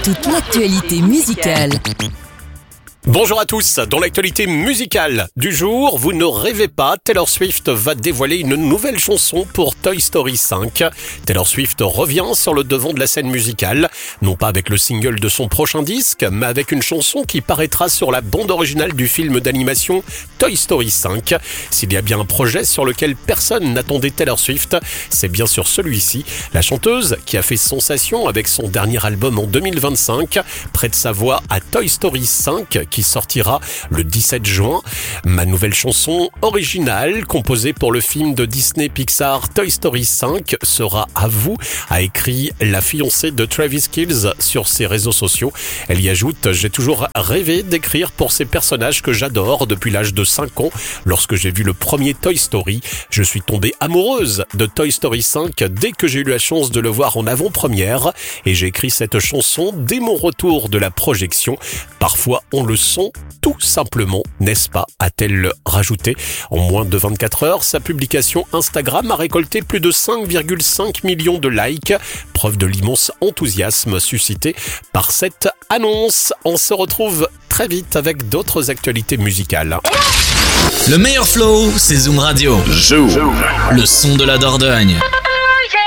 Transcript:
toute l'actualité musicale. Bonjour à tous, dans l'actualité musicale du jour, vous ne rêvez pas, Taylor Swift va dévoiler une nouvelle chanson pour Toy Story 5. Taylor Swift revient sur le devant de la scène musicale, non pas avec le single de son prochain disque, mais avec une chanson qui paraîtra sur la bande originale du film d'animation Toy Story 5. S'il y a bien un projet sur lequel personne n'attendait Taylor Swift, c'est bien sûr celui-ci. La chanteuse, qui a fait sensation avec son dernier album en 2025, prête sa voix à Toy Story 5, qui sortira le 17 juin. Ma nouvelle chanson originale, composée pour le film de Disney Pixar Toy Story 5, sera à vous, a écrit la fiancée de Travis Kelce sur ses réseaux sociaux. Elle y ajoute: j'ai toujours rêvé d'écrire pour ces personnages que j'adore depuis l'âge de 5 ans. Lorsque j'ai vu le premier Toy Story, je suis tombée amoureuse de Toy Story 5 dès que j'ai eu la chance de le voir en avant-première, et j'ai écrit cette chanson dès mon retour de la projection. Parfois on le sent tout simplement, n'est-ce pas, a-t-elle rajouté. En moins de 24 heures, sa publication Instagram a récolté plus de 5,5 millions de likes, preuve de l'immense enthousiasme suscité par cette annonce. On se retrouve très vite avec d'autres actualités musicales. Le meilleur flow, c'est Zoom Radio. Zoom. Le son de la Dordogne.